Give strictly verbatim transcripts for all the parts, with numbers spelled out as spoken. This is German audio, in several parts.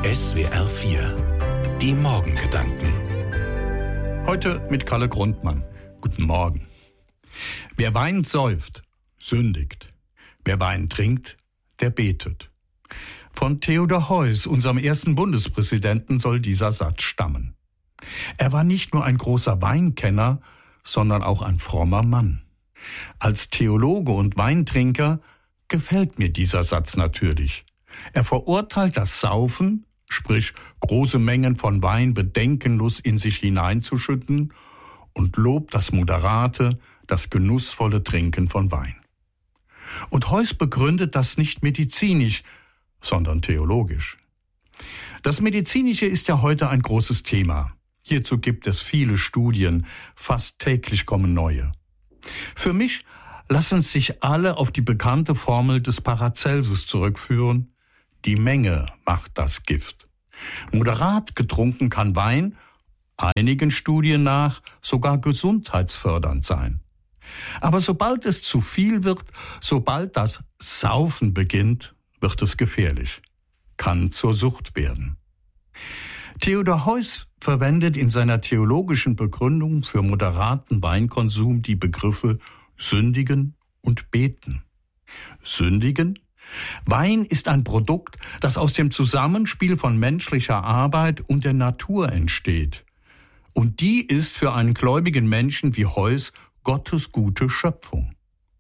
S W R vier. Die Morgengedanken. Heute mit Kalle Grundmann. Guten Morgen. Wer Wein säuft, sündigt. Wer Wein trinkt, der betet. Von Theodor Heuss, unserem ersten Bundespräsidenten, soll dieser Satz stammen. Er war nicht nur ein großer Weinkenner, sondern auch ein frommer Mann. Als Theologe und Weintrinker gefällt mir dieser Satz natürlich. Er verurteilt das Saufen, sprich große Mengen von Wein bedenkenlos in sich hineinzuschütten, und lobt das moderate, das genussvolle Trinken von Wein. Und Heuss begründet das nicht medizinisch, sondern theologisch. Das Medizinische ist ja heute ein großes Thema. Hierzu gibt es viele Studien, fast täglich kommen neue. Für mich lassen sich alle auf die bekannte Formel des Paracelsus zurückführen: Die Menge macht das Gift. Moderat getrunken kann Wein, einigen Studien nach, sogar gesundheitsfördernd sein. Aber sobald es zu viel wird, sobald das Saufen beginnt, wird es gefährlich, kann zur Sucht werden. Theodor Heuss verwendet in seiner theologischen Begründung für moderaten Weinkonsum die Begriffe sündigen und beten. Sündigen? Wein ist ein Produkt, das aus dem Zusammenspiel von menschlicher Arbeit und der Natur entsteht. Und die ist für einen gläubigen Menschen wie Heuss Gottes gute Schöpfung.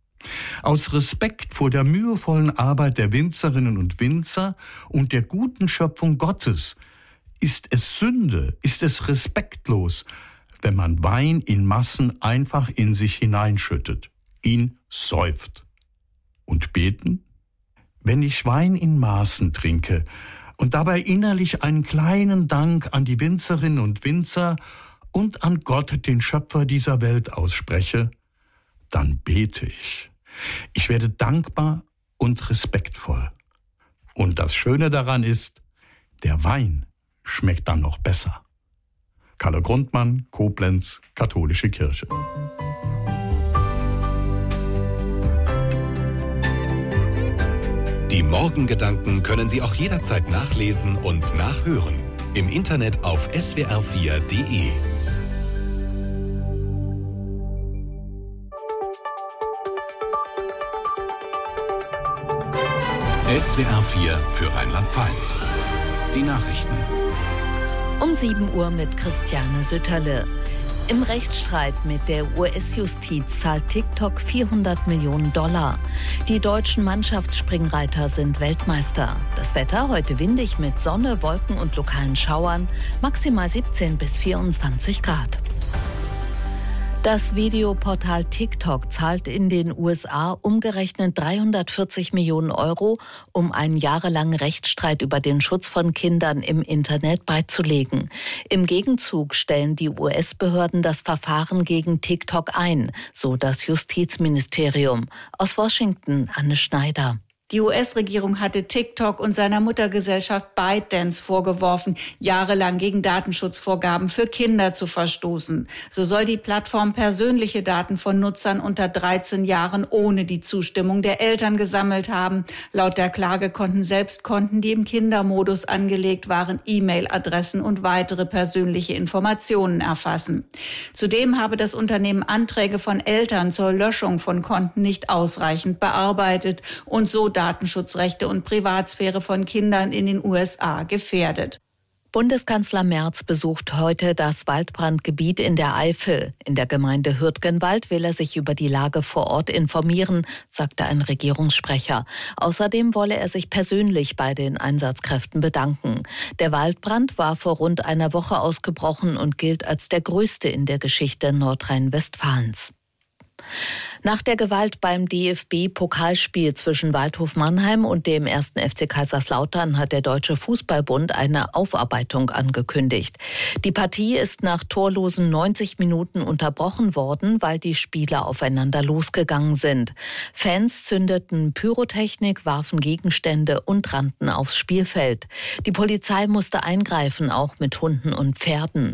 Aus Respekt vor der mühevollen Arbeit der Winzerinnen und Winzer und der guten Schöpfung Gottes ist es Sünde, ist es respektlos, wenn man Wein in Massen einfach in sich hineinschüttet, ihn säuft. Und beten? Wenn ich Wein in Maßen trinke und dabei innerlich einen kleinen Dank an die Winzerinnen und Winzer und an Gott, den Schöpfer dieser Welt, ausspreche, dann bete ich. Ich werde dankbar und respektvoll. Und das Schöne daran ist, der Wein schmeckt dann noch besser. Kalle Grundmann, Koblenz, Katholische Kirche. Die Morgengedanken können Sie auch jederzeit nachlesen und nachhören. Im Internet auf S W R vier Punkt de. S W R vier für Rheinland-Pfalz. Die Nachrichten. Um sieben Uhr mit Christiane Sütterle. Im Rechtsstreit mit der U S-Justiz zahlt TikTok vierhundert Millionen Dollar. Die deutschen Mannschaftsspringreiter sind Weltmeister. Das Wetter heute windig mit Sonne, Wolken und lokalen Schauern, maximal siebzehn bis vierundzwanzig Grad. Das Videoportal TikTok zahlt in den U S A umgerechnet dreihundertvierzig Millionen Euro, um einen jahrelangen Rechtsstreit über den Schutz von Kindern im Internet beizulegen. Im Gegenzug stellen die U S-Behörden das Verfahren gegen TikTok ein, so das Justizministerium. Aus Washington, Anne Schneider. Die U S-Regierung hatte TikTok und seiner Muttergesellschaft ByteDance vorgeworfen, jahrelang gegen Datenschutzvorgaben für Kinder zu verstoßen. So soll die Plattform persönliche Daten von Nutzern unter dreizehn Jahren ohne die Zustimmung der Eltern gesammelt haben. Laut der Klage konnten selbst Konten, die im Kindermodus angelegt waren, E-Mail-Adressen und weitere persönliche Informationen erfassen. Zudem habe das Unternehmen Anträge von Eltern zur Löschung von Konten nicht ausreichend bearbeitet und so Datenschutzrechte und Privatsphäre von Kindern in den U S A gefährdet. Bundeskanzler Merz besucht heute das Waldbrandgebiet in der Eifel. In der Gemeinde Hürtgenwald will er sich über die Lage vor Ort informieren, sagte ein Regierungssprecher. Außerdem wolle er sich persönlich bei den Einsatzkräften bedanken. Der Waldbrand war vor rund einer Woche ausgebrochen und gilt als der größte in der Geschichte Nordrhein-Westfalens. Nach der Gewalt beim D F B-Pokalspiel zwischen Waldhof Mannheim und dem ersten F C Kaiserslautern hat der Deutsche Fußballbund eine Aufarbeitung angekündigt. Die Partie ist nach torlosen neunzig Minuten unterbrochen worden, weil die Spieler aufeinander losgegangen sind. Fans zündeten Pyrotechnik, warfen Gegenstände und rannten aufs Spielfeld. Die Polizei musste eingreifen, auch mit Hunden und Pferden.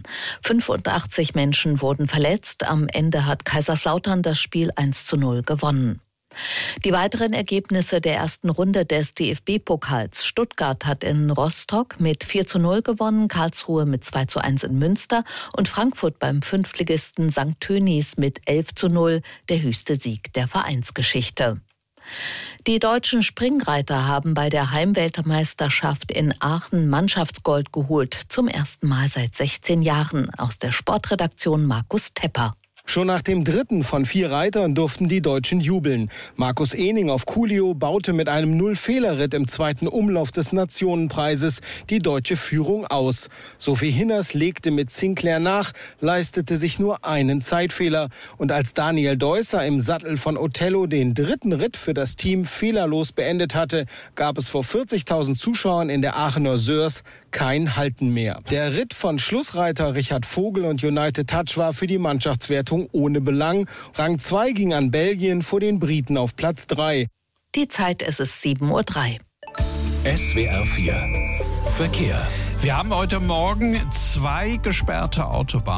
fünfundachtzig Menschen wurden verletzt. Am Ende hat Kaiserslautern das Spiel eins zu null gewonnen. Die weiteren Ergebnisse der ersten Runde des D F B-Pokals. Stuttgart hat in Rostock mit vier zu null gewonnen, Karlsruhe mit zwei zu eins in Münster und Frankfurt beim Fünftligisten Sankt Tönis mit elf zu null, der höchste Sieg der Vereinsgeschichte. Die deutschen Springreiter haben bei der Heimweltmeisterschaft in Aachen Mannschaftsgold geholt, zum ersten Mal seit sechzehn Jahren. Aus der Sportredaktion Markus Tepper. Schon nach dem dritten von vier Reitern durften die Deutschen jubeln. Markus Ehning auf Coolio baute mit einem Null-Fehler-Ritt im zweiten Umlauf des Nationenpreises die deutsche Führung aus. Sophie Hinners legte mit Sinclair nach, leistete sich nur einen Zeitfehler. Und als Daniel Deusser im Sattel von Othello den dritten Ritt für das Team fehlerlos beendet hatte, gab es vor vierzigtausend Zuschauern in der Aachener Sörs kein Halten mehr. Der Ritt von Schlussreiter Richard Vogel und United Touch war für die Mannschaftswertung ohne Belang. Rang zwei ging an Belgien vor den Briten auf Platz drei. Die Zeit ist es sieben Uhr drei. S W R vier Verkehr. Wir haben heute Morgen zwei gesperrte Autobahnen.